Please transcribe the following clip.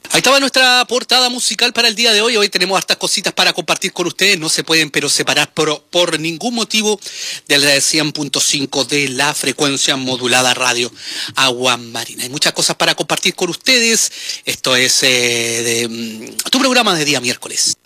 Ahí estaba nuestra portada musical para el día de hoy. Hoy tenemos hartas cositas para compartir con ustedes. No se pueden pero separar por ningún motivo del 100.5 de la frecuencia modulada radio Agua Marina. Hay muchas cosas para compartir con ustedes. Esto es tu programa de día miércoles.